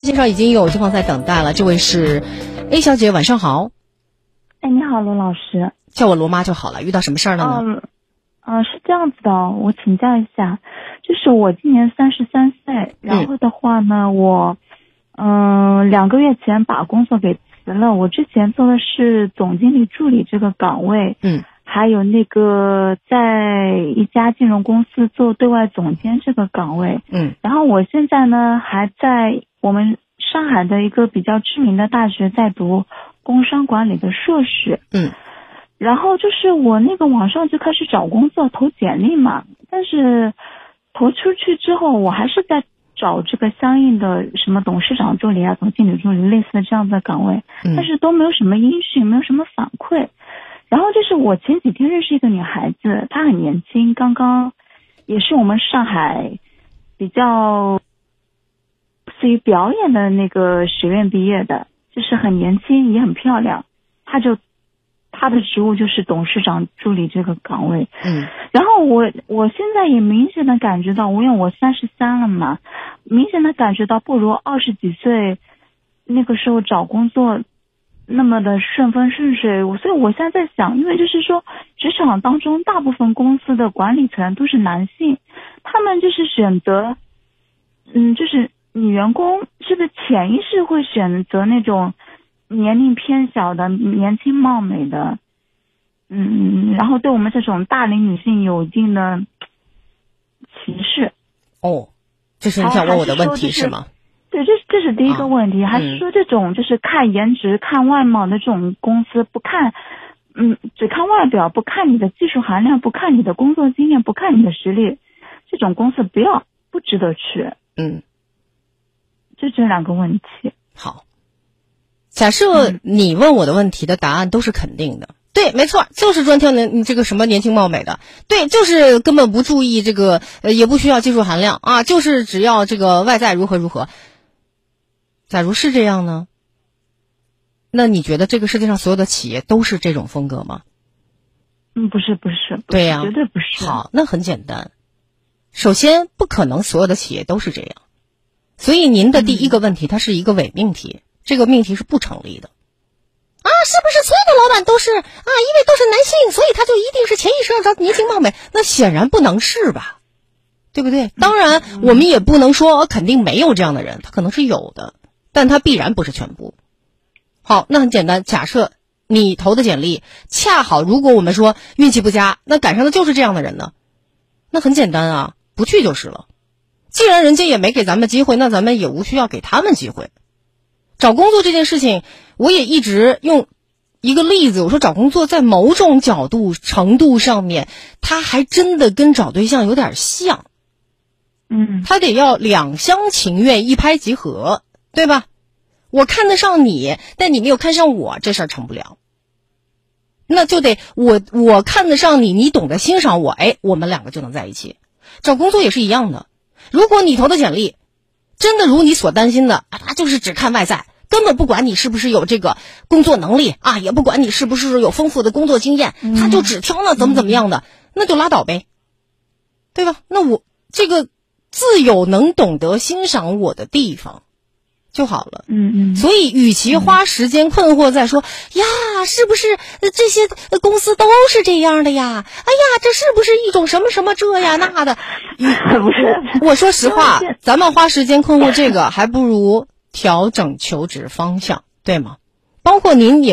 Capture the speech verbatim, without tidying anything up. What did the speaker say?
线上已经有对方在等待了，这位是 A 小姐，晚上好。 哎，你好，罗老师。 叫我罗妈就好了。遇到什么事儿了呢？ 嗯，呃，是这样子的，我请教一下，就是我今年三十三岁，然后的话呢，嗯、我嗯、呃、两个月前把工作给辞了。我之前做的是总经理助理这个岗位， 嗯， 还有那个在一家金融公司做对外总监这个岗位， 嗯， 然后我现在呢还在我们上海的一个比较知名的大学在读工商管理的硕士， 嗯， 然后就是我那个网上就开始找工作投简历嘛，但是投出去之后我还是在找这个相应的什么董事长助理啊、总经理助理类似的这样的岗位， 嗯， 但是都没有什么音讯，没有什么反馈。然后就是我前几天认识一个女孩子，她很年轻，刚刚也是我们上海比较属于表演的那个学院毕业的，就是很年轻也很漂亮，她就她的职务就是董事长助理这个岗位。 嗯， 然后我我现在也明显的感觉到，因为我三十三了嘛，明显的感觉到不如二十几岁那个时候找工作那么的顺风顺水。所以我现在在想，因为就是说职场当中大部分公司的管理层都是男性，他们就是选择嗯，就是女员工是不是潜意识会选择那种年龄偏小的、年轻貌美的，嗯，然后对我们这种大龄女性有一定的歧视。 哦，这是你想问我的问题是, 是吗？ 对，这这是第一个问题，啊、还是说这种就是看颜值、看外貌的这种公司，不看，嗯，只看外表，不看你的技术含量，不看你的工作经验，不看你的实力，这种公司不要，不值得去。 嗯， 就这两个问题。 好，假设你问我的问题的答案都是肯定的。嗯，对，没错，就是专挑年这个什么年轻貌美的，对，就是根本不注意这个，呃，也不需要技术含量啊，就是只要这个外在如何如何。假如是这样呢，那你觉得这个世界上所有的企业都是这种风格吗？ 嗯，不是，不是，不是对呀、啊， 绝对不是。 好，那很简单，首先不可能所有的企业都是这样，所以您的第一个问题，嗯、它是一个伪命题，这个命题是不成立的。啊，是不是所有的老板都是啊？因为都是男性，所以他就一定是潜意识要找年轻貌美？那显然不能是吧？对不对？当然，我们也不能说肯定没有这样的人，他可能是有的，但他必然不是全部。好，那很简单，假设你投的简历恰好，如果我们说运气不佳，那赶上的就是这样的人呢？那很简单啊，不去就是了。既然人家也没给咱们机会，那咱们也无需要给他们机会。找工作这件事情，我也一直用一个例子，我说找工作在某种角度程度上面，它还真的跟找对象有点像。 嗯， 它得要两厢情愿，一拍即合，对吧？我看得上你，但你没有看上我，这事儿成不了。那就得我我看得上你，你懂得欣赏我，哎，我们两个就能在一起。找工作也是一样的，如果你投的简历真的如你所担心的，他就是只看外在，根本不管你是不是有这个工作能力啊，也不管你是不是有丰富的工作经验，他就只挑那怎么怎么样的，那就拉倒呗，对吧？那我这个自有能懂得欣赏我的地方就好了。 嗯嗯。 所以与其花时间困惑在说、嗯、呀是不是这些公司都是这样的呀，哎呀这是不是一种什么什么这呀那的， 不是， 我说实话，咱们花时间困惑这个还不如调整求职方向，对吗？包括您也